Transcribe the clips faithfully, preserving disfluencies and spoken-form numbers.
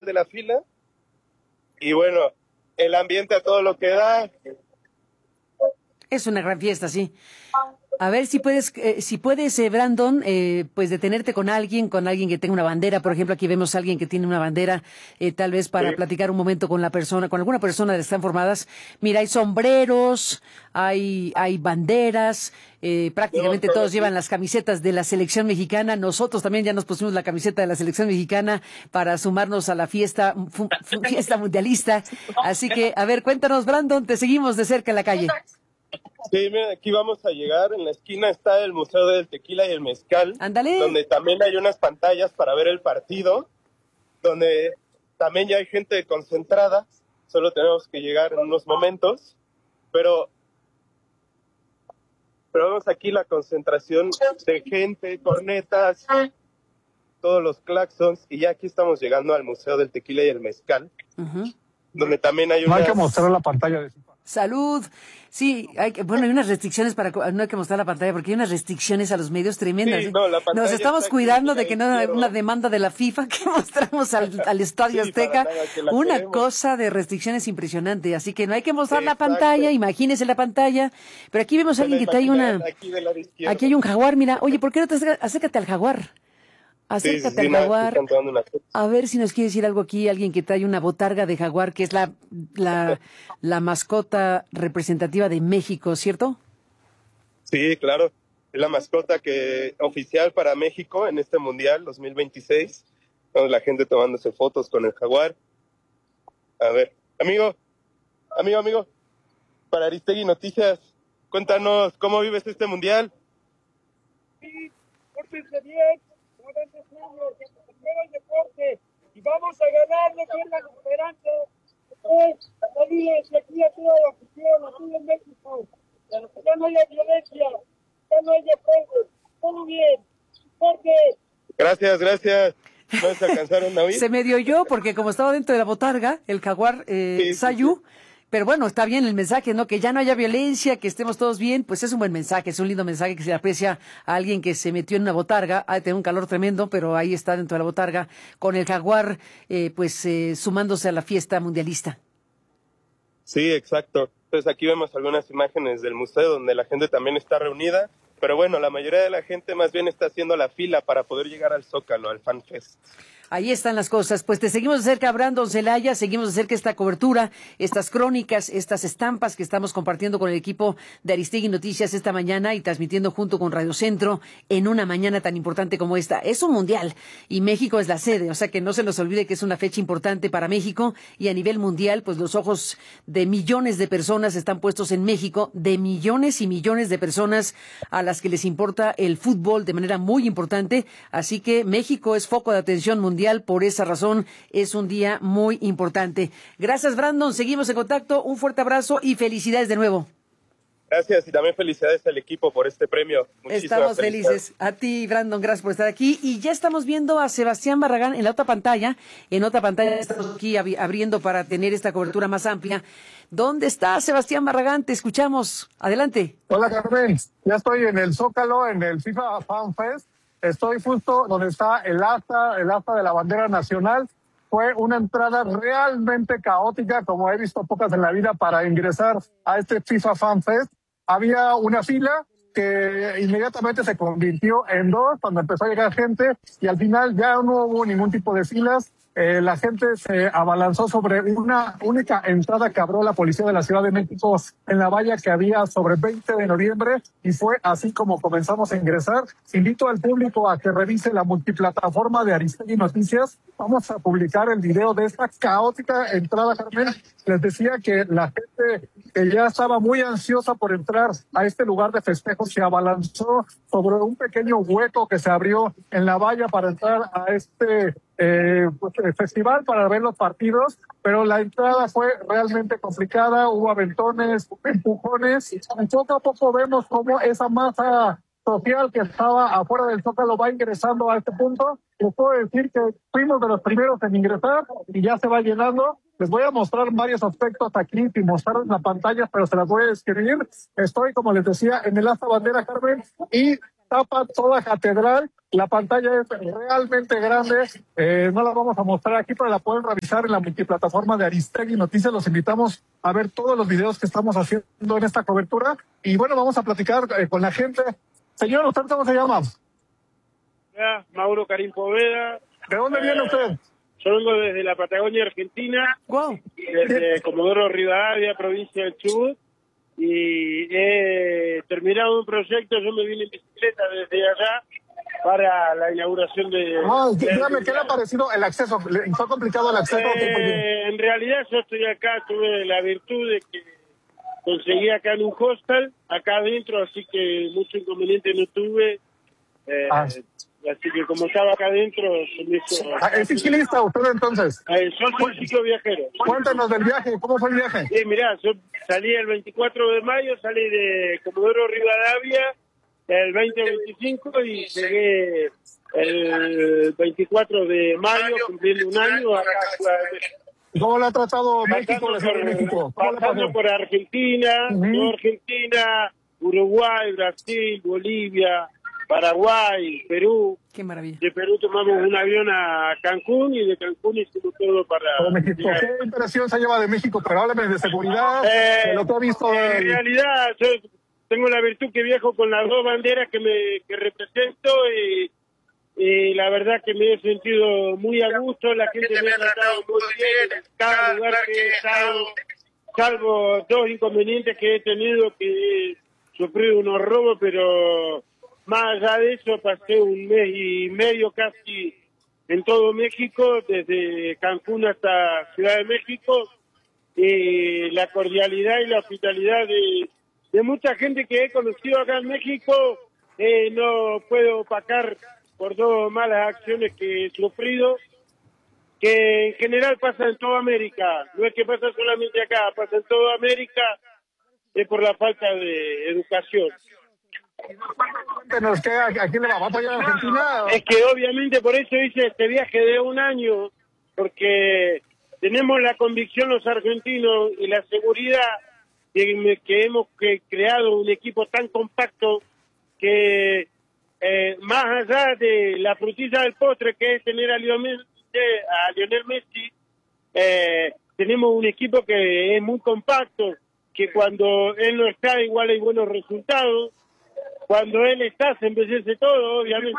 de la fila. Y bueno, el ambiente a todo lo que da. Es una gran fiesta, sí. A ver si puedes, eh, si puedes, eh, Brandon, eh, pues detenerte con alguien, con alguien que tenga una bandera. Por ejemplo, aquí vemos a alguien que tiene una bandera, eh, tal vez para Sí. platicar un momento con la persona, con alguna persona de las que están formadas. Mira, hay sombreros, hay, hay banderas, eh, prácticamente No, todos sí. llevan las camisetas de la selección mexicana. Nosotros también ya nos pusimos la camiseta de la selección mexicana para sumarnos a la fiesta, fu- fu- fiesta mundialista. Así que, a ver, cuéntanos, Brandon, te seguimos de cerca en la calle. Sí, mira, aquí vamos a llegar. En la esquina está el Museo del Tequila y el Mezcal. Ándale. Donde también hay unas pantallas para ver el partido. Donde también ya hay gente concentrada. Solo tenemos que llegar en unos momentos. Pero, pero vemos aquí la concentración de gente, cornetas, todos los claxons. Y ya aquí estamos llegando al Museo del Tequila y el Mezcal. Uh-huh. Donde también hay No hay unas... que mostrar la pantalla de FIFA. Salud. Sí, hay que, bueno, hay unas restricciones para, no hay que mostrar la pantalla porque hay unas restricciones a los medios tremendas. Sí, ¿eh? no, la pantalla Nos estamos está cuidando aquí, de que no haya una demanda de la FIFA que mostramos al, al Estadio Sí, para Azteca. nada, que la Una queremos. cosa de restricciones impresionante. Así que no hay que mostrar la Exacto. pantalla, imagínese la pantalla. Pero aquí vemos a Se la alguien que trae una... imaginarán aquí del lado izquierdo. Aquí hay un jaguar, mira. Oye, ¿por qué no te acercas? Acércate al jaguar? Acércate Sí, sí, sí, al nada, jaguar. están tomando una foto. A ver si nos quiere decir algo aquí, alguien que trae una botarga de jaguar, que es la, la, la mascota representativa de México, ¿cierto? Sí, claro. Es la mascota que oficial para México en este Mundial dos mil veintiséis. Vemos la gente tomándose fotos con el jaguar. A ver, amigo, amigo, amigo, para Aristegui Noticias, cuéntanos, ¿cómo vives este Mundial? Sí, pórtense bien, no den desmanes, primero el deporte, y vamos a ganar, no pierdan la esperanza. Pues, saludos aquí a toda la afición, a todo México. Ya no haya violencia, ya no haya fuego, todo bien, fuerte. Gracias, gracias. ¿No se alcanzaron a oír? Se medio oyó porque como estaba dentro de la botarga, el jaguar eh, Sí, sí, Sayu, sí. pero bueno, está bien el mensaje, ¿no? Que ya no haya violencia, que estemos todos bien, pues es un buen mensaje, es un lindo mensaje que se aprecia a alguien que se metió en una botarga, ha de tener un calor tremendo, pero ahí está dentro de la botarga, con el jaguar, eh, pues eh, sumándose a la fiesta mundialista. Sí, exacto. Entonces aquí vemos algunas imágenes del museo donde la gente también está reunida, pero bueno, la mayoría de la gente más bien está haciendo la fila para poder llegar al Zócalo, al Fan Fest. Ahí están las cosas. Pues te seguimos de cerca, Brandon Celaya, seguimos de cerca esta cobertura, estas crónicas, estas estampas que estamos compartiendo con el equipo de Aristegui Noticias esta mañana y transmitiendo junto con Radio Centro en una mañana tan importante como esta. Es un mundial y México es la sede, o sea que no se nos olvide que es una fecha importante para México y a nivel mundial, pues los ojos de millones de personas están puestos en México, de millones y millones de personas a las que les importa el fútbol de manera muy importante. Así que México es foco de atención mundial. Por esa razón es un día muy importante. Gracias, Brandon. Seguimos en contacto. Un fuerte abrazo y felicidades de nuevo. Gracias y también felicidades al equipo por este premio. Muchísimas Estamos felices. A ti, Brandon, gracias por estar aquí. Y ya estamos viendo a Sebastián Barragán en la otra pantalla. En otra pantalla estamos aquí ab- abriendo para tener esta cobertura más amplia. ¿Dónde está Sebastián Barragán? Te escuchamos. Adelante. Hola, Carmen. Ya estoy en el Zócalo, en el FIFA Fan Fest. Estoy justo donde está el asta, el asta de la bandera nacional. Fue una entrada realmente caótica, como he visto pocas en la vida, para ingresar a este FIFA Fan Fest. Había una fila que inmediatamente se convirtió en dos cuando empezó a llegar gente y al final ya no hubo ningún tipo de filas. Eh, la gente se abalanzó sobre una única entrada que abrió la policía de la Ciudad de México en la valla que había sobre veinte de noviembre y fue así como comenzamos a ingresar. Invito al público a que revise la multiplataforma de Aristegui Noticias. Vamos a publicar el video de esta caótica entrada, Carmen. Les decía que la gente que ya estaba muy ansiosa por entrar a este lugar de festejo se abalanzó sobre un pequeño hueco que se abrió en la valla para entrar a este eh, pues, festival para ver los partidos, pero la entrada fue realmente complicada, hubo aventones, empujones, y poco a poco vemos cómo esa masa social que estaba afuera del Zócalo va ingresando a este punto. Les puedo decir que fuimos de los primeros en ingresar y ya se va llenando. Les voy a mostrar varios aspectos aquí sin mostrar en la pantalla, pero se las voy a describir. Estoy, como les decía, en el asta bandera, Carmen, y tapa toda catedral. La pantalla es realmente grande, eh, no la vamos a mostrar aquí, pero la pueden revisar en la multiplataforma de Aristegui Noticias. Los invitamos a ver todos los videos que estamos haciendo en esta cobertura. Y bueno, vamos a platicar eh, con la gente. Señor, ¿usted cómo se llama? Mauro Karim Poveda. ¿De dónde viene usted? Yo vengo desde la Patagonia Argentina, Wow. desde Comodoro Rivadavia, provincia del Chubut, y he terminado un proyecto. Yo me vine en bicicleta desde allá para la inauguración de... Ah, dígame, ¿qué le ha parecido el acceso? ¿Le fue complicado el acceso? Eh, en realidad yo estoy acá, tuve la virtud de que conseguí acá en un hostel, acá adentro, así que mucho inconveniente no tuve. Eh, Ah. Así que como estaba acá adentro, se me hizo... Ah, ¿es ciclista usted entonces? Eh, yo soy ciclo viajero. Cuéntanos del viaje, ¿cómo fue el viaje? Sí, mirá, yo salí el veinticuatro de mayo, salí de Comodoro Rivadavia el veinte veinticinco y llegué el veinticuatro de mayo, cumpliendo un año acá a Ciudad de México. ¿Cómo lo ha tratado México, Pasando la Ciudad de por, México? ¿Cómo le pasando pasó? por Argentina, Ujú. toda Argentina, Uruguay, Brasil, Bolivia, Paraguay, Perú. Qué maravilla. De Perú tomamos un avión a Cancún y de Cancún hicimos todo para... Todo México. ¿Qué impresión se lleva de México? Pero háblame de seguridad, Eh, de lo que ha visto. En del- realidad, yo tengo la virtud que viajo con las dos banderas que me que represento y, y la verdad que me he sentido muy a gusto. La gente me ha tratado muy bien en cada lugar que he estado, salvo dos inconvenientes que he tenido, que he sufrido unos robos, pero más allá de eso pasé un mes y medio casi en todo México, desde Cancún hasta Ciudad de México, y la cordialidad y la hospitalidad de, de mucha gente que he conocido acá en México, eh, no puedo opacar por dos malas acciones que he sufrido, que en general pasa en toda América, no es que pasa solamente acá, pasa en toda América, es por la falta de educación. Cuéntenos, ¿qué, ¿a quién le va? ¿Va a apoyar a Argentina? Es que obviamente por eso hice este viaje de un año, porque tenemos la convicción los argentinos y la seguridad que, que hemos que creado un equipo tan compacto que eh, más allá de la frutilla del postre que es tener a Lionel, a Lionel Messi, eh, tenemos un equipo que es muy compacto, que cuando él no está igual hay buenos resultados. Cuando él está, se embellece todo, obviamente.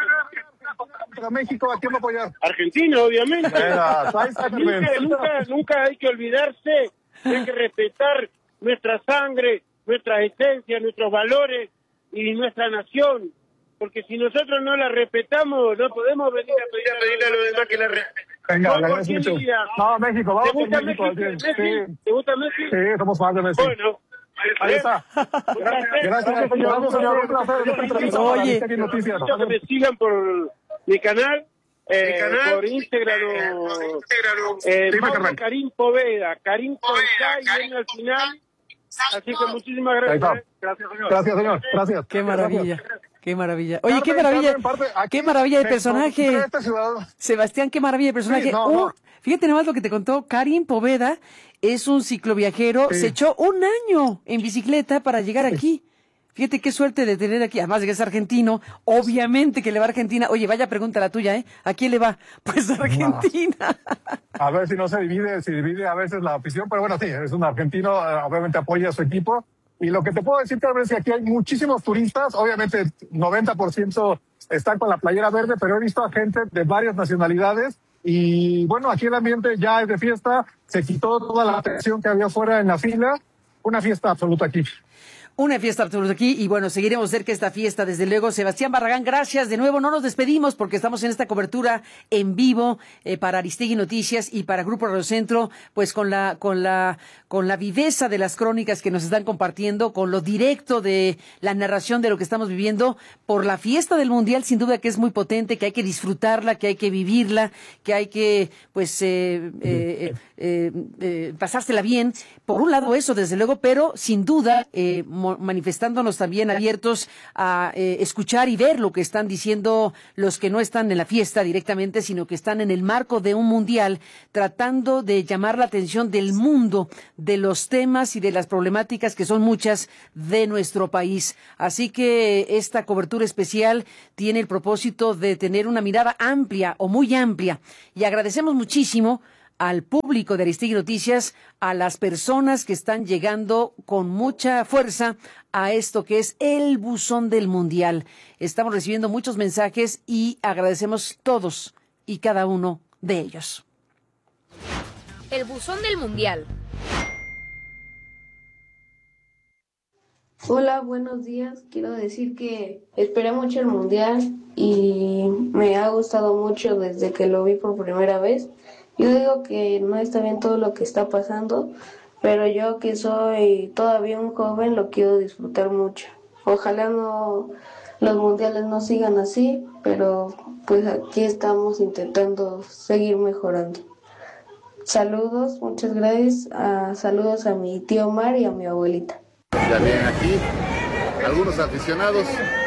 ¿A México a quién va a apoyar? Argentina, obviamente. Mira, ahí está, nunca, nunca, nunca hay que olvidarse, hay que respetar nuestra sangre, nuestras esencias, nuestros valores y nuestra nación. Porque si nosotros no la respetamos, no podemos venir a pedir a, pedirle a los demás que la respeten. Venga, le ¿Por agradezco quién mucho. diría? No, México, vamos ¿Te por gusta México. Messi? Messi. Messi? Sí, ¿Te gusta Messi? sí, somos fans de Messi. Bueno. Ahí está. Gracias, señor. Un señor, un placer. Esta entrevista para Oye. Aristegui Noticias. Quiero que me sigan por mi canal, eh, canal, por Instagram, eh, por Instagram. eh, Dime, Mauro carnal. Karim Poveda, Karim con Poveda, K y Karim N al final. Así que muchísimas Ahí gracias. está. eh. Gracias, señor. Gracias, señor. Gracias. Qué maravilla. Qué maravilla. Oye, Carmen, qué maravilla. Carmen, parte- aquí Qué maravilla de me personaje. encontré a este ciudadano. Sebastián, qué maravilla de personaje. Sí, no, Un- no. Fíjate nomás lo que te contó. Karim Poveda es un cicloviajero. Sí. Se echó un año en bicicleta para llegar aquí. Fíjate qué suerte de tener aquí. Además de que es argentino, obviamente que le va a Argentina. Oye, vaya pregunta la tuya, ¿eh? ¿A quién le va? Pues a Argentina. A ver si no se divide, si divide a veces la afición, pero bueno, sí, es un argentino, eh, obviamente apoya a su equipo. Y lo que te puedo decir, Carmen, es que aquí hay muchísimos turistas, obviamente noventa por ciento están con la playera verde, pero he visto a gente de varias nacionalidades. Y bueno, aquí el ambiente ya es de fiesta, se quitó toda la atención que había fuera en la fila, una fiesta absoluta aquí. Una fiesta absoluta aquí y bueno, seguiremos cerca esta fiesta, desde luego. Sebastián Barragán, gracias de nuevo. No nos despedimos porque estamos en esta cobertura en vivo eh, para Aristegui Noticias y para Grupo Radio Centro, pues con la con la con la viveza de las crónicas que nos están compartiendo, con lo directo de la narración de lo que estamos viviendo por la fiesta del Mundial, sin duda que es muy potente, que hay que disfrutarla, que hay que vivirla, que hay que pues eh, eh, eh, eh, pasársela bien. Por un lado eso, desde luego, pero sin duda eh, manifestándonos también abiertos a eh, escuchar y ver lo que están diciendo los que no están en la fiesta directamente, sino que están en el marco de un mundial, tratando de llamar la atención del mundo de los temas y de las problemáticas que son muchas de nuestro país. Así que esta cobertura especial tiene el propósito de tener una mirada amplia o muy amplia, y agradecemos muchísimo al público de Aristegui Noticias, a las personas que están llegando con mucha fuerza a esto que es el buzón del mundial. Estamos recibiendo muchos mensajes y agradecemos todos y cada uno de ellos. El buzón del mundial. Hola, buenos días. Quiero decir que esperé mucho el mundial y me ha gustado mucho desde que lo vi por primera vez. Yo digo que no está bien todo lo que está pasando, pero yo que soy todavía un joven lo quiero disfrutar mucho. Ojalá no los mundiales no sigan así, pero pues aquí estamos intentando seguir mejorando. Saludos, muchas gracias. Uh, saludos a mi tío Omar y a mi abuelita. Ya vienen aquí algunos aficionados.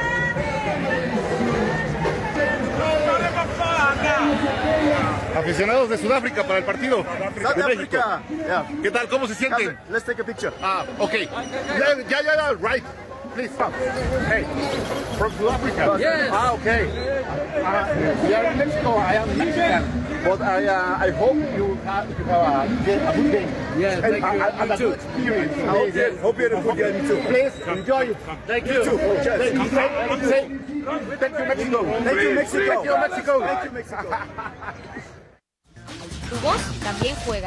Aficionados de Sudáfrica para el partido. South Africa. Yeah. ¿Qué tal? ¿Cómo se sienten? Let's take a picture. Ah, okay. Yeah, yeah, yeah, right. Please. Hey, from South Africa. Yes. Ah, okay. Uh, we are in Mexico. I am Mexican, but I, uh, I hope you have, you have a, a good day. Yeah, thank and, you. And, and a good experience. I hope you, hope you had a good game too. Please enjoy it. Thank you. Too. Say, say, thank you, Mexico. Thank you, Mexico. Thank you, Mexico. Thank you, Mexico. Tu voz también juega.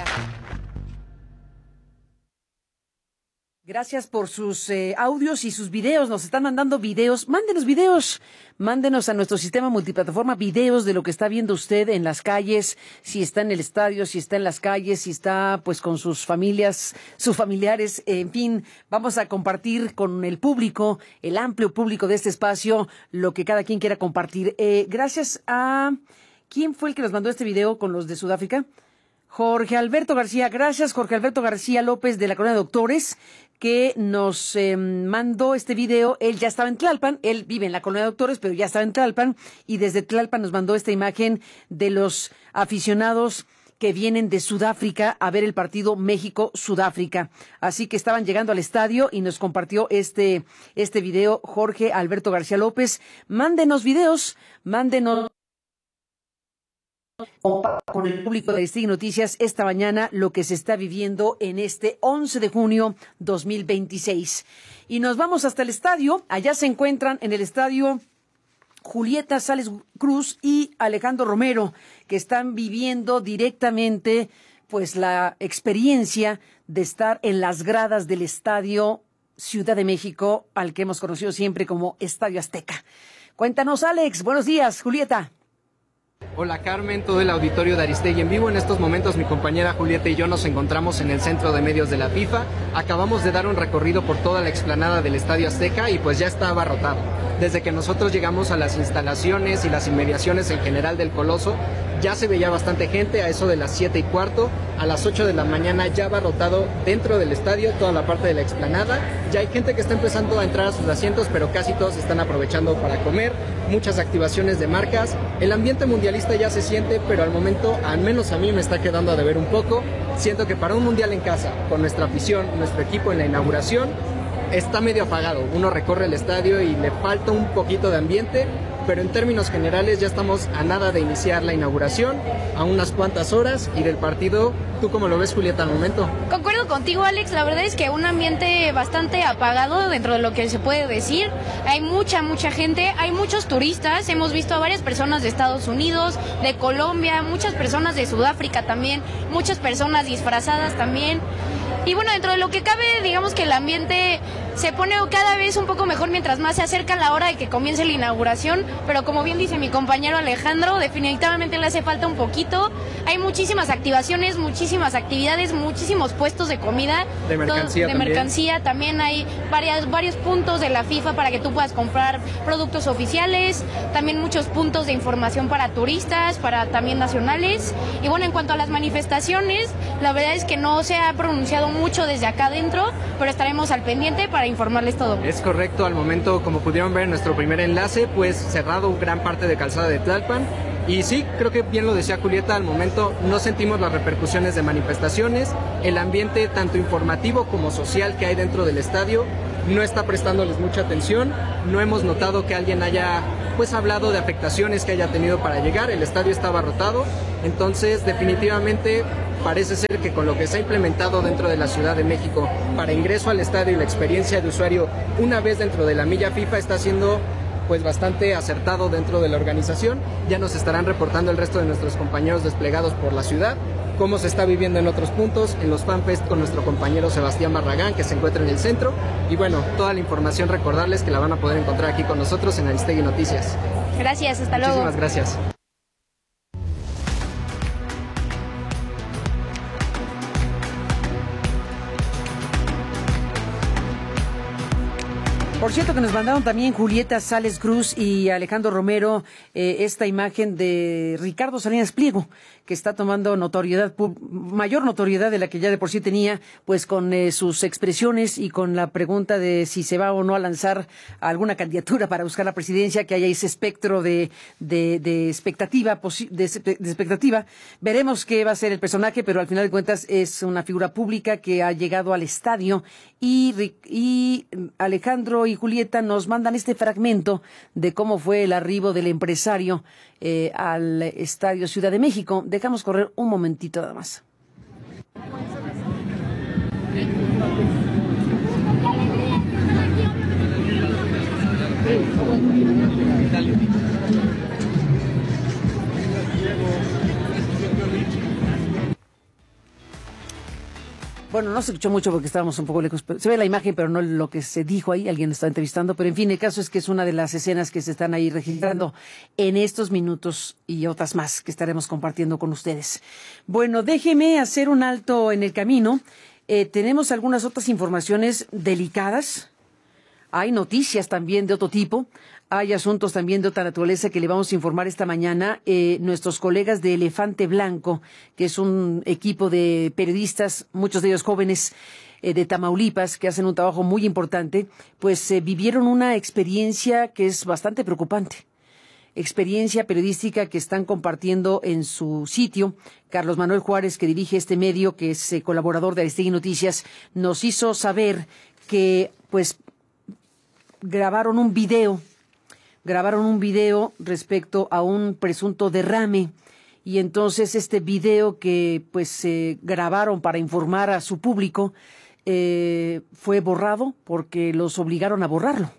Gracias por sus eh, audios y sus videos. Nos están mandando videos. Mándenos videos. Mándenos a nuestro sistema multiplataforma videos de lo que está viendo usted en las calles, si está en el estadio, si está en las calles, si está pues con sus familias, sus familiares. En fin, vamos a compartir con el público, el amplio público de este espacio, lo que cada quien quiera compartir. Eh, gracias a... ¿Quién fue el que nos mandó este video con los de Sudáfrica? Jorge Alberto García. Gracias, Jorge Alberto García López de la Colonia de Doctores, que nos eh, mandó este video. Él ya estaba en Tlalpan, él vive en la Colonia de Doctores, pero ya estaba en Tlalpan, y desde Tlalpan nos mandó esta imagen de los aficionados que vienen de Sudáfrica a ver el partido México-Sudáfrica. Así que estaban llegando al estadio y nos compartió este, este video Jorge Alberto García López. Mándenos videos, mándenos con el público de Aristegui Noticias esta mañana lo que se está viviendo en este once de junio dos mil veintiséis. Y nos vamos hasta el estadio. Allá se encuentran en el estadio Julieta Sales Cruz y Alejandro Romero, que están viviendo directamente pues la experiencia de estar en las gradas del estadio Ciudad de México, al que hemos conocido siempre como Estadio Azteca. Cuéntanos, Alex. Buenos días, Julieta. Hola Carmen, todo el auditorio de Aristegui en vivo. En estos momentos mi compañera Julieta y yo nos encontramos en el Centro de Medios de la FIFA. Acabamos de dar un recorrido por toda la explanada del Estadio Azteca y pues ya está abarrotado. Desde que nosotros llegamos a las instalaciones y las inmediaciones en general del Coloso, ya se veía bastante gente. A eso de las siete y cuarto, a las ocho de la mañana ya abarrotado dentro del estadio, toda la parte de la explanada. Ya hay gente que está empezando a entrar a sus asientos, pero casi todos están aprovechando para comer. Muchas activaciones de marcas. El ambiente mundialista ya se siente, pero al momento, al menos a mí me está quedando a deber un poco. Siento que para un mundial en casa, con nuestra afición, nuestro equipo en la inauguración, está medio apagado. Uno recorre el estadio y le falta un poquito de ambiente, pero en términos generales ya estamos a nada de iniciar la inauguración, a unas cuantas horas, y del partido. ¿Tú cómo lo ves, Julieta, al momento? Concuerdo contigo, Alex. La verdad es que un ambiente bastante apagado dentro de lo que se puede decir. Hay mucha, mucha gente, hay muchos turistas. Hemos visto a varias personas de Estados Unidos, de Colombia, muchas personas de Sudáfrica también, muchas personas disfrazadas también. Y bueno, dentro de lo que cabe, digamos que el ambiente se pone cada vez un poco mejor mientras más se acerca la hora de que comience la inauguración, pero como bien dice mi compañero Alejandro, definitivamente le hace falta un poquito. Hay muchísimas activaciones, muchísimas actividades, muchísimos puestos de comida, de mercancía, de también. mercancía también hay varias, varios puntos de la FIFA para que tú puedas comprar productos oficiales, también muchos puntos de información para turistas, para también nacionales. Y bueno, en cuanto a las manifestaciones, la verdad es que no se ha pronunciado mucho desde acá adentro, pero estaremos al pendiente para informarles todo. Es correcto, al momento, como pudieron ver en nuestro primer enlace, pues cerrado gran parte de Calzada de Tlalpan. Y sí, creo que bien lo decía Julieta, al momento no sentimos las repercusiones de manifestaciones, el ambiente tanto informativo como social que hay dentro del estadio no está prestándoles mucha atención, no hemos notado que alguien haya pues hablado de afectaciones que haya tenido para llegar, el estadio está abarrotado, entonces definitivamente parece ser que con lo que se ha implementado dentro de la Ciudad de México para ingreso al estadio y la experiencia de usuario una vez dentro de la milla FIFA está siendo pues bastante acertado dentro de la organización. Ya nos estarán reportando el resto de nuestros compañeros desplegados por la ciudad, cómo se está viviendo en otros puntos, en los FanFest con nuestro compañero Sebastián Barragán, que se encuentra en el centro. Y bueno, toda la información recordarles que la van a poder encontrar aquí con nosotros en Aristegui Noticias. Gracias, hasta luego. Muchísimas gracias. Por cierto que nos mandaron también Julieta Sales Cruz y Alejandro Romero eh, esta imagen de Ricardo Salinas Pliego, que está tomando notoriedad, mayor notoriedad de la que ya de por sí tenía, pues con eh, sus expresiones y con la pregunta de si se va o no a lanzar alguna candidatura para buscar la presidencia, que haya ese espectro de, de, de expectativa, de, de expectativa. Veremos qué va a ser el personaje, pero al final de cuentas es una figura pública que ha llegado al estadio y, y Alejandro y Julieta nos mandan este fragmento de cómo fue el arribo del empresario eh, al Estadio Ciudad de México. Dejamos correr un momentito nada más. Bueno, no se escuchó mucho porque estábamos un poco lejos. Se ve la imagen, pero no lo que se dijo ahí. Alguien está entrevistando. Pero en fin, el caso es que es una de las escenas que se están ahí registrando en estos minutos y otras más que estaremos compartiendo con ustedes. Bueno, déjeme hacer un alto en el camino. Eh, tenemos algunas otras informaciones delicadas. Hay noticias también de otro tipo. Hay asuntos también de otra naturaleza que le vamos a informar esta mañana. Eh, nuestros colegas de Elefante Blanco, que es un equipo de periodistas, muchos de ellos jóvenes, eh, de Tamaulipas, que hacen un trabajo muy importante, pues eh, vivieron una experiencia que es bastante preocupante. Experiencia periodística que están compartiendo en su sitio. Carlos Manuel Juárez, que dirige este medio, que es eh, colaborador de Aristegui Noticias, nos hizo saber que, pues, grabaron un video grabaron un video respecto a un presunto derrame y entonces este video que pues se eh, grabaron para informar a su público eh, fue borrado porque los obligaron a borrarlo.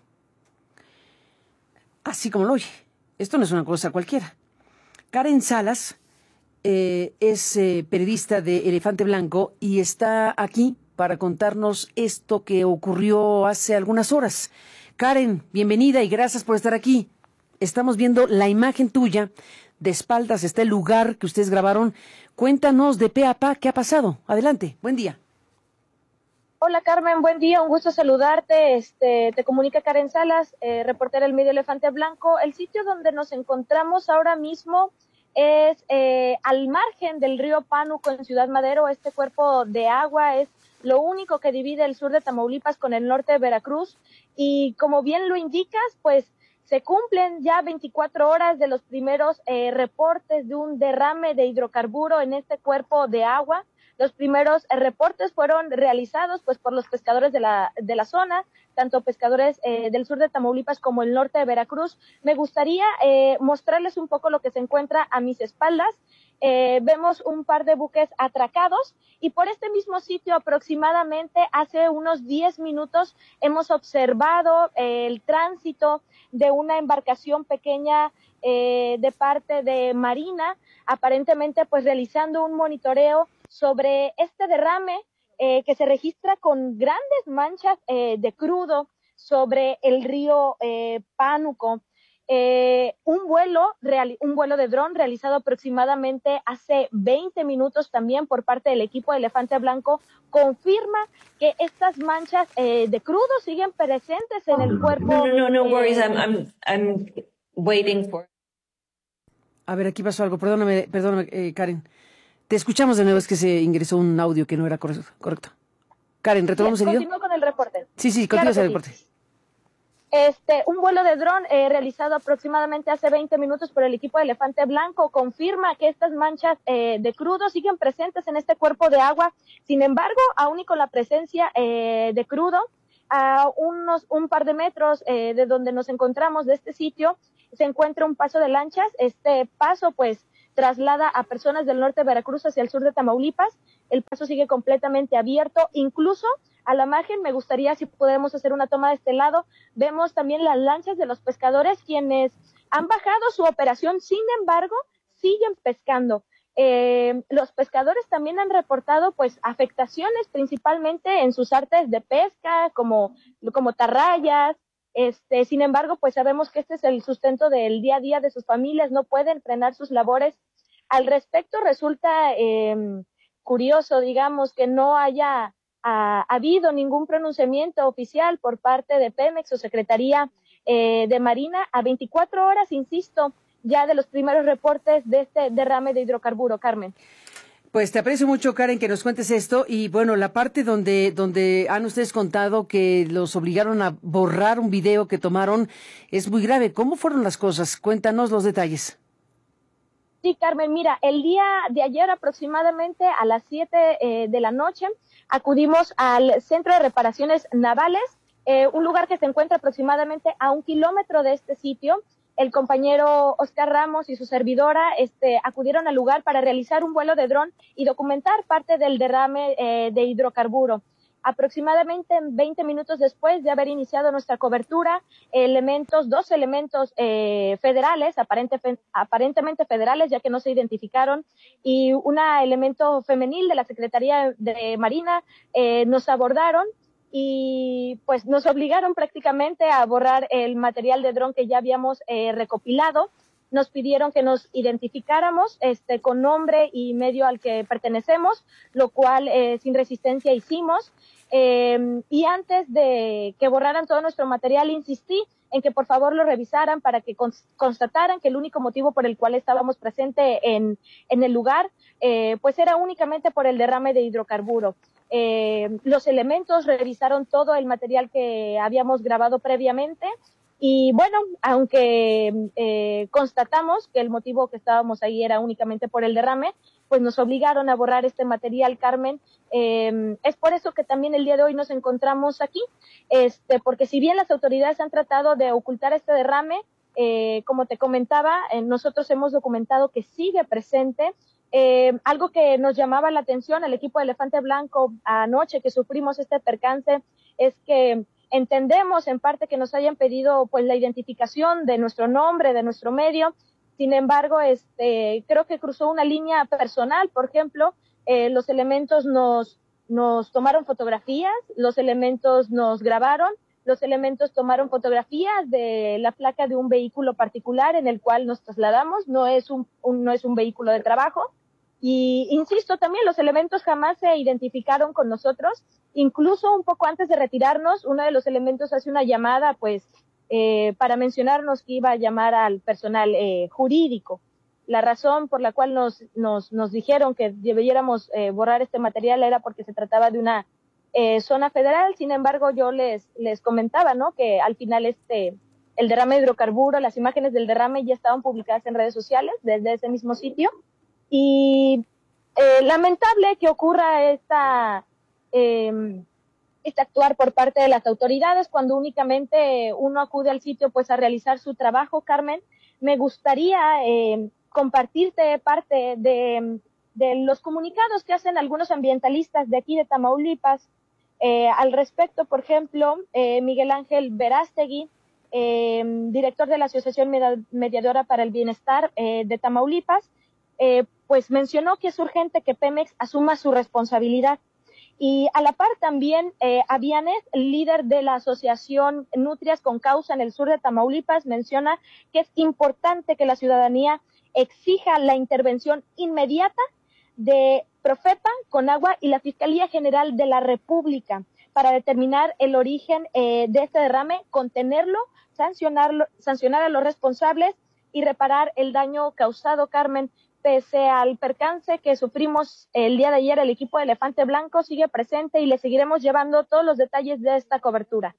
Así como lo oye. Esto no es una cosa cualquiera. Karen Salas eh, es eh, periodista de Elefante Blanco y está aquí para contarnos esto que ocurrió hace algunas horas. Karen, bienvenida y gracias por estar aquí. Estamos viendo la imagen tuya, de espaldas está el lugar que ustedes grabaron. Cuéntanos de pe a pa qué ha pasado. Adelante, buen día. Hola Carmen, buen día, un gusto saludarte. Este, te comunica Karen Salas, eh, reportera del medio Elefante Blanco. El sitio donde nos encontramos ahora mismo es eh, al margen del río Pánuco en Ciudad Madero. Este cuerpo de agua es lo único que divide el sur de Tamaulipas con el norte de Veracruz. Y como bien lo indicas, pues se cumplen ya veinticuatro horas de los primeros eh, reportes de un derrame de hidrocarburo en este cuerpo de agua. Los primeros eh, reportes fueron realizados pues por los pescadores de la de la zona, tanto pescadores eh, del sur de Tamaulipas como el norte de Veracruz. Me gustaría eh, mostrarles un poco lo que se encuentra a mis espaldas. Eh, vemos un par de buques atracados y por este mismo sitio aproximadamente hace unos diez minutos hemos observado eh, el tránsito de una embarcación pequeña eh, de parte de Marina, aparentemente pues realizando un monitoreo sobre este derrame eh, que se registra con grandes manchas eh, de crudo sobre el río eh, Pánuco. Eh, un vuelo real, un vuelo de dron realizado aproximadamente hace veinte minutos también por parte del equipo de Elefante Blanco confirma que estas manchas eh, de crudo siguen presentes en el cuerpo. No, no, no, no eh, worries. I'm, I'm, I'm waiting for. A ver, aquí pasó algo. Perdóname, perdóname, eh, Karen. Te escuchamos de nuevo. Es que se ingresó un audio que no era correcto. Karen, retomamos el hilo. Continúo con el reporte. Sí, sí, continúa Claro el reporte. Sí. Este, un vuelo de dron eh, realizado aproximadamente hace veinte minutos por el equipo de Elefante Blanco confirma que estas manchas eh, de crudo siguen presentes en este cuerpo de agua. Sin embargo, aún y con la presencia eh, de crudo, a unos un par de metros eh, de donde nos encontramos de este sitio, se encuentra un paso de lanchas. Este paso, pues, traslada a personas del norte de Veracruz hacia el sur de Tamaulipas. El paso sigue completamente abierto, incluso a la margen. Me gustaría si podemos hacer una toma de este lado. Vemos también las lanchas de los pescadores, quienes han bajado su operación, sin embargo, siguen pescando. Eh, los pescadores también han reportado pues afectaciones principalmente en sus artes de pesca, como, como tarrayas. Este, sin embargo, pues sabemos que este es el sustento del día a día de sus familias, no pueden frenar sus labores. Al respecto, resulta eh, curioso, digamos, que no haya ha habido ningún pronunciamiento oficial por parte de Pemex o Secretaría eh, de Marina a veinticuatro horas, insisto, ya de los primeros reportes de este derrame de hidrocarburo. Carmen. Pues te aprecio mucho, Karen, que nos cuentes esto. Y bueno, la parte donde donde han ustedes contado que los obligaron a borrar un video que tomaron es muy grave. ¿Cómo fueron las cosas? Cuéntanos los detalles. Sí, Carmen, mira, el día de ayer aproximadamente a las siete eh, de la noche acudimos al Centro de Reparaciones Navales, eh, un lugar que se encuentra aproximadamente a un kilómetro de este sitio. El compañero Oscar Ramos y su servidora este, acudieron al lugar para realizar un vuelo de dron y documentar parte del derrame eh, de hidrocarburo. Aproximadamente veinte minutos después de haber iniciado nuestra cobertura, elementos, dos elementos eh, federales, aparente, fe, aparentemente federales, ya que no se identificaron, y un elemento femenil de la Secretaría de Marina eh, nos abordaron y pues nos obligaron prácticamente a borrar el material de dron que ya habíamos eh, recopilado. Nos pidieron que nos identificáramos este, con nombre y medio al que pertenecemos, lo cual eh, sin resistencia hicimos. Eh, y antes de que borraran todo nuestro material, insistí en que por favor lo revisaran para que cons constataran que el único motivo por el cual estábamos presentes en, en el lugar, eh, pues era únicamente por el derrame de hidrocarburo. Eh, los elementos revisaron todo el material que habíamos grabado previamente. Y bueno, aunque eh, constatamos que el motivo que estábamos ahí era únicamente por el derrame, pues nos obligaron a borrar este material, Carmen. Eh, es por eso que también el día de hoy nos encontramos aquí, este, porque si bien las autoridades han tratado de ocultar este derrame, eh, como te comentaba, eh, nosotros hemos documentado que sigue presente. Eh, algo que nos llamaba la atención al equipo de Elefante Blanco anoche que sufrimos este percance es que entendemos en parte que nos hayan pedido pues la identificación de nuestro nombre, de nuestro medio. Sin embargo, este, creo que cruzó una línea personal. Por ejemplo, eh, los elementos nos, nos tomaron fotografías, los elementos nos grabaron, los elementos tomaron fotografías de la placa de un vehículo particular en el cual nos trasladamos. No es un, un, no es un vehículo de trabajo. Y insisto, también los elementos jamás se identificaron con nosotros. Incluso un poco antes de retirarnos, uno de los elementos hace una llamada, pues, eh, para mencionarnos que iba a llamar al personal eh, jurídico. La razón por la cual nos, nos, nos dijeron que debiéramos eh, borrar este material era porque se trataba de una eh, zona federal. Sin embargo, yo les, les comentaba, ¿no?, que al final este, el derrame de hidrocarburo, las imágenes del derrame ya estaban publicadas en redes sociales desde ese mismo sitio. Y eh, lamentable que ocurra esta, eh, este actuar por parte de las autoridades cuando únicamente uno acude al sitio pues a realizar su trabajo. Carmen, me gustaría eh, compartirte parte de, de los comunicados que hacen algunos ambientalistas de aquí de Tamaulipas eh, al respecto. Por ejemplo, eh, Miguel Ángel Verástegui, eh, director de la Asociación Mediadora para el Bienestar eh, de Tamaulipas, Eh, pues mencionó que es urgente que Pemex asuma su responsabilidad. Y a la par también eh, Avianes, líder de la asociación Nutrias con Causa en el sur de Tamaulipas, menciona que es importante que la ciudadanía exija la intervención inmediata de Profepa, Conagua y la Fiscalía General de la República para determinar el origen eh, de este derrame, contenerlo, sancionarlo, sancionar a los responsables y reparar el daño causado, Carmen. pese al percance que sufrimos el día de ayer, el equipo de Elefante Blanco sigue presente y le seguiremos llevando todos los detalles de esta cobertura.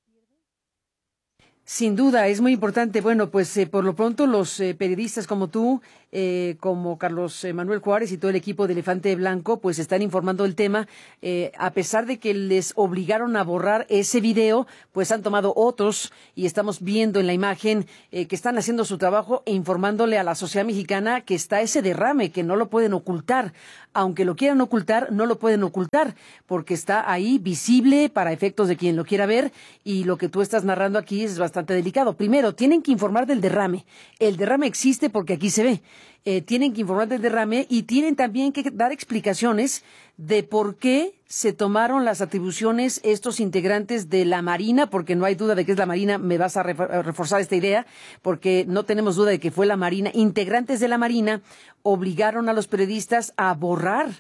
Sin duda, es muy importante. Bueno, pues eh, por lo pronto los eh, periodistas como tú, eh, como Carlos eh, Manuel Juárez y todo el equipo de Elefante Blanco, pues están informando del tema. Eh, a pesar de que les obligaron a borrar ese video, pues han tomado otros y estamos viendo en la imagen eh, que están haciendo su trabajo e informándole a la sociedad mexicana que está ese derrame, que no lo pueden ocultar. Aunque lo quieran ocultar, no lo pueden ocultar, porque está ahí visible para efectos de quien lo quiera ver, y lo que tú estás narrando aquí es bastante delicado. Primero, tienen que informar del derrame. El derrame existe porque aquí se ve. Eh, tienen que informar del derrame y tienen también que dar explicaciones de por qué se tomaron las atribuciones estos integrantes de la Marina, porque no hay duda de que es la Marina. Me vas a reforzar esta idea, porque no tenemos duda de que fue la Marina. Integrantes de la Marina obligaron a los periodistas a borrar.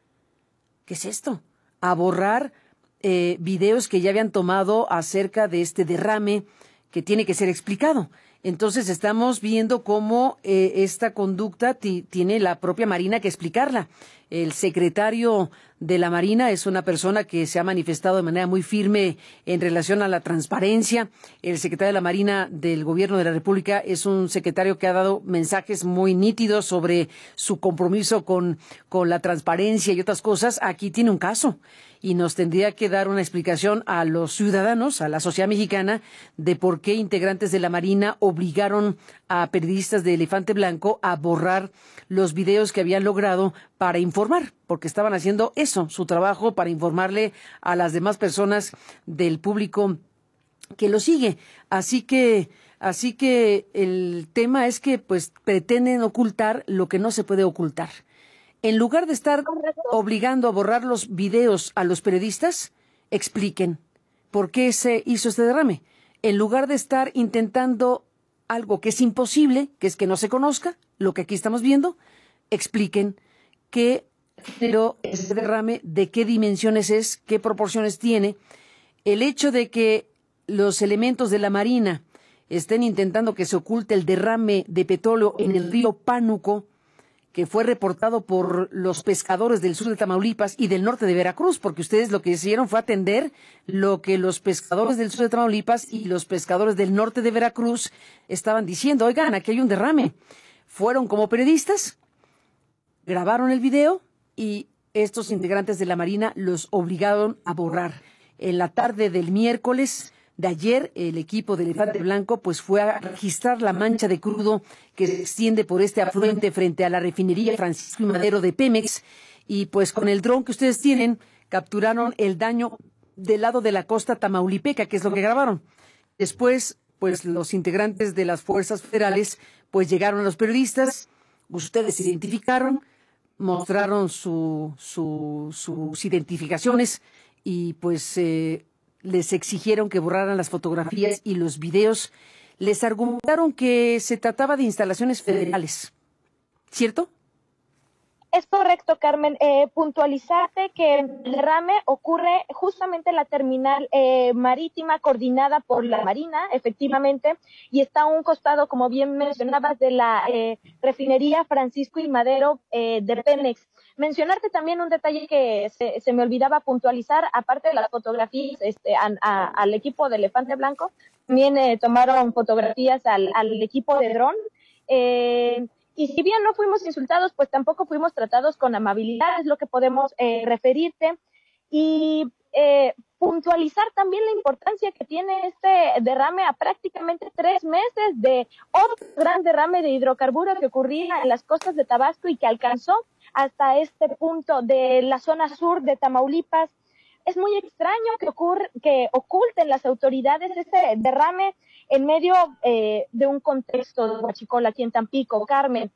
¿Qué es esto? A borrar eh, videos que ya habían tomado acerca de este derrame que tiene que ser explicado. Entonces estamos viendo cómo eh, esta conducta t- tiene la propia Marina que explicarla. El secretario de la Marina es una persona que se ha manifestado de manera muy firme en relación a la transparencia. El secretario de la Marina del Gobierno de la República es un secretario que ha dado mensajes muy nítidos sobre su compromiso con, con la transparencia y otras cosas. Aquí tiene un caso y nos tendría que dar una explicación a los ciudadanos, a la sociedad mexicana, de por qué integrantes de la Marina obligaron a periodistas de Elefante Blanco a borrar los videos que habían logrado para informar, porque estaban haciendo eso, su trabajo, para informarle a las demás personas del público que lo sigue. Así que, así que el tema es que pues pretenden ocultar lo que no se puede ocultar. En lugar de estar obligando a borrar los videos a los periodistas, expliquen por qué se hizo este derrame. En lugar de estar intentando algo que es imposible, que es que no se conozca, lo que aquí estamos viendo, expliquen qué generó este derrame, de qué dimensiones es, qué proporciones tiene. El hecho de que los elementos de la Marina estén intentando que se oculte el derrame de petróleo en el río Pánuco, que fue reportado por los pescadores del sur de Tamaulipas y del norte de Veracruz, porque ustedes lo que hicieron fue atender lo que los pescadores del sur de Tamaulipas y los pescadores del norte de Veracruz estaban diciendo. Oigan, aquí hay un derrame. Fueron como periodistas, grabaron el video y estos integrantes de la Marina los obligaron a borrar. En la tarde del miércoles de ayer, el equipo de Elefante Blanco pues fue a registrar la mancha de crudo que se extiende por este afluente frente a la refinería Francisco y Madero de Pemex, y pues con el dron que ustedes tienen capturaron el daño del lado de la costa tamaulipeca, que es lo que grabaron. Después, pues los integrantes de las fuerzas federales pues llegaron a los periodistas, ustedes se identificaron, mostraron su, su, sus identificaciones y pues eh, les exigieron que borraran las fotografías y los videos. Les argumentaron que se trataba de instalaciones federales, ¿cierto? Es correcto, Carmen. Eh, puntualizarte que el derrame ocurre justamente en la terminal eh, marítima coordinada por la Marina, efectivamente, y está a un costado, como bien mencionabas, de la eh, refinería Francisco y Madero eh, de Pemex. Mencionarte también un detalle que se, se me olvidaba puntualizar, aparte de las fotografías este, a, a, al equipo de Elefante Blanco, también eh, tomaron fotografías al, al equipo de dron. Eh, y si bien no fuimos insultados, pues tampoco fuimos tratados con amabilidad, es lo que podemos eh, referirte. Y eh, puntualizar también la importancia que tiene este derrame a prácticamente tres meses de otro gran derrame de hidrocarburos que ocurría en las costas de Tabasco y que alcanzó hasta este punto de la zona sur de Tamaulipas. Es muy extraño que ocurre, que oculten las autoridades este derrame en medio eh, de un contexto de huachicoleo aquí en Tampico, Carmen.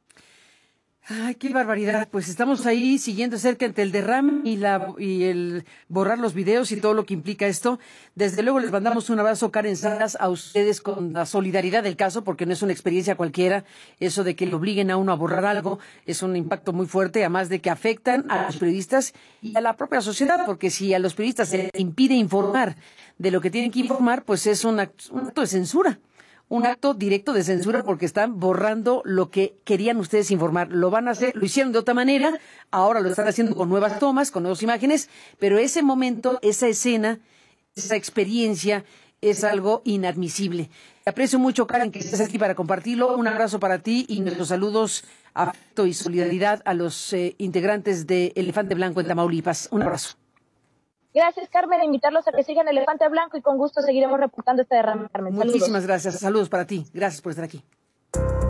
Ay, qué barbaridad. Pues estamos ahí siguiendo cerca entre el derrame y la y el borrar los videos y todo lo que implica esto. Desde luego les mandamos un abrazo, Karen Salas, a ustedes con la solidaridad del caso, porque no es una experiencia cualquiera. Eso de que le obliguen a uno a borrar algo es un impacto muy fuerte, además de que afectan a los periodistas y a la propia sociedad, porque si a los periodistas se les impide informar de lo que tienen que informar, pues es un acto, un acto de censura. un acto directo de censura porque están borrando lo que querían ustedes informar. Lo van a hacer, lo hicieron de otra manera, ahora lo están haciendo con nuevas tomas, con nuevas imágenes, pero ese momento, esa escena, esa experiencia es algo inadmisible. Te aprecio mucho, Karen, que estés aquí para compartirlo. Un abrazo para ti y nuestros saludos, afecto y solidaridad a los eh, integrantes de Elefante Blanco en Tamaulipas. Un abrazo. Gracias, Carmen, invitarlos a que sigan Elefante Blanco y con gusto seguiremos reportando este derrame, Carmen. Saludos. Muchísimas gracias. Saludos para ti. Gracias por estar aquí.